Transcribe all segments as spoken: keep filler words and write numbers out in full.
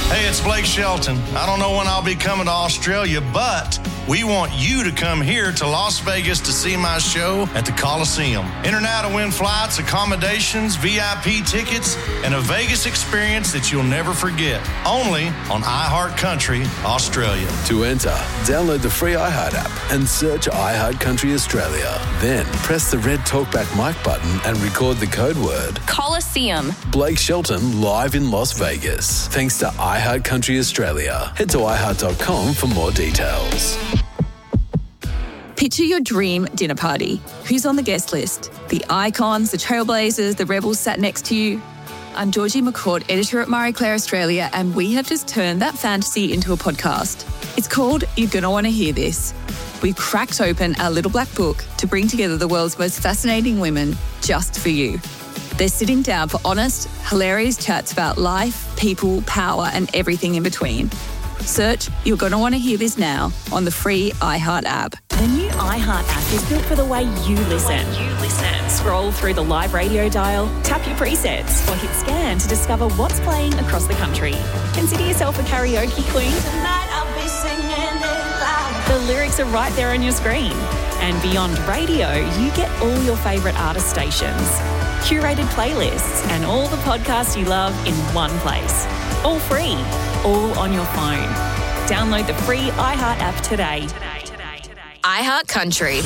Hey, it's Blake Shelton. I don't know when I'll be coming to Australia, but we want you to come here to Las Vegas to see my show at the Coliseum. In and out of win flights, accommodations, V I P tickets, and a Vegas experience that you'll never forget. Only on iHeartCountry, Australia. To enter, download the free iHeart app and search iHeartCountry Australia. Then press the red Talkback mic button and record the code word Coliseum. Blake Shelton live in Las Vegas. Thanks to iHeartCountry Australia. Head to i heart dot com for more details. Picture your dream dinner party. Who's on the guest list? The icons, the trailblazers, the rebels sat next to you. I'm Georgie McCord, editor at Marie Claire Australia, and we have just turned that fantasy into a podcast. It's called You're Gonna Want to Hear This. We've cracked open our little black book to bring together the world's most fascinating women just for you. They're sitting down for honest, hilarious chats about life, people, power, and everything in between. Search You're Gonna Want to Hear This now on the free iHeart app. The new iHeart app is built for the way you listen. You listen. Scroll through the live radio dial, tap your presets, or hit scan to discover what's playing across the country. Consider yourself a karaoke queen. Tonight I'll be singing it loud. The lyrics are right there on your screen. And beyond radio, you get all your favourite artist stations, curated playlists, and all the podcasts you love in one place. All free, all on your phone. Download the free iHeart app today. iHeart Country.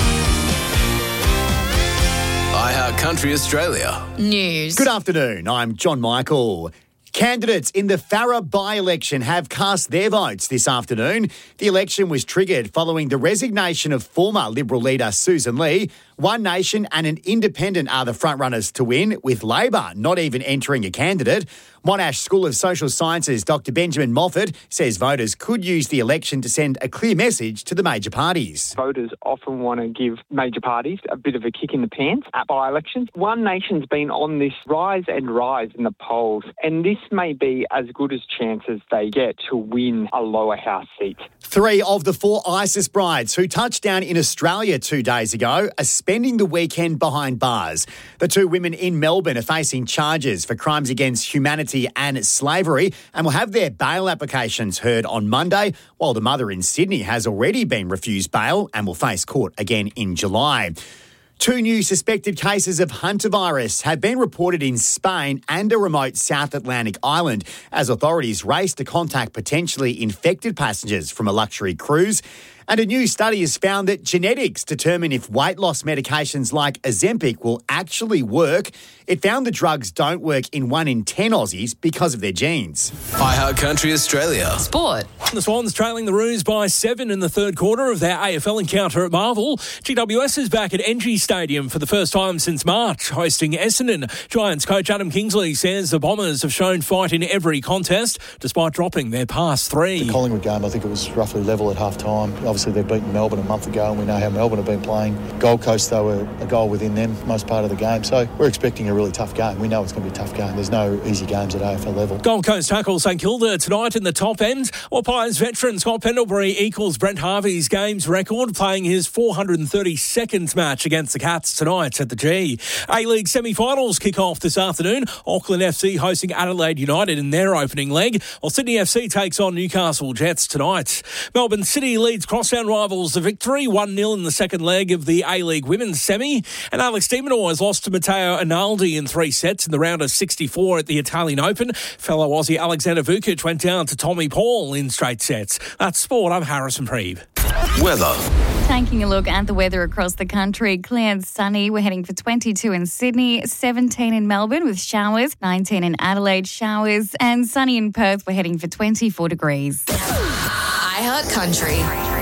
iHeart Country Australia. News. Good afternoon, I'm John Michael. Candidates in the Farrer by-election have cast their votes this afternoon. The election was triggered following the resignation of former Liberal leader Susan Lee. One Nation and an Independent are the frontrunners to win, with Labor not even entering a candidate. Monash School of Social Sciences Doctor Benjamin Moffat says voters could use the election to send a clear message to the major parties. Voters often want to give major parties a bit of a kick in the pants at by-elections. One Nation's been on this rise and rise in the polls, and this may be as good as chances they get to win a lower house seat. Three of the four ISIS brides who touched down in Australia two days ago are spending the weekend behind bars. The two women in Melbourne are facing charges for crimes against humanity and slavery and will have their bail applications heard on Monday, while the mother in Sydney has already been refused bail and will face court again in July. Two new suspected cases of hantavirus have been reported in Spain and a remote South Atlantic island as authorities race to contact potentially infected passengers from a luxury cruise. And a new study has found that genetics determine if weight loss medications like Ozempic will actually work. It found the drugs don't work in one in ten Aussies because of their genes. iHeart Country Australia. Sport. The Swans trailing the Roos by seven in the third quarter of their A F L encounter at Marvel. G W S is back at N G Stadium for the first time since March, hosting Essendon. Giants coach Adam Kingsley says the Bombers have shown fight in every contest, despite dropping their past three. The Collingwood game, I think it was roughly level at half-time. Obviously, they've beaten Melbourne a month ago, and we know how Melbourne have been playing. Gold Coast, they were a goal within them most part of the game. So we're expecting a really tough game. We know it's going to be a tough game. There's no easy games at A F L level. Gold Coast tackle St Kilda tonight in the top end. While Pies veteran Scott Pendlebury equals Brent Harvey's games record, playing his four hundred thirty-second match against the Cats tonight at the G. A-League semi-finals kick off this afternoon. Auckland F C hosting Adelaide United in their opening leg, while Sydney F C takes on Newcastle Jets tonight. Melbourne City leads Crosstown rivals the victory, one nil in the second leg of the A-League women's semi. And Alex de Minaur has lost to Matteo Analdi in three sets in the round of sixty-four at the Italian Open. Fellow Aussie Alexander Vukic went down to Tommy Paul in straight sets. That's sport. I'm Harrison Preeb. Weather. Taking a look at the weather across the country, clear and sunny. We're heading for twenty-two in Sydney, seventeen in Melbourne with showers, nineteen in Adelaide, showers, and sunny in Perth. We're heading for twenty-four degrees. iHeart Country.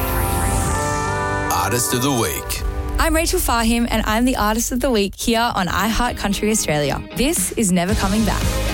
Artist of the Week. I'm Rachel Fahim and I'm the Artist of the Week here on iHeart Country Australia. This is Never Coming Back.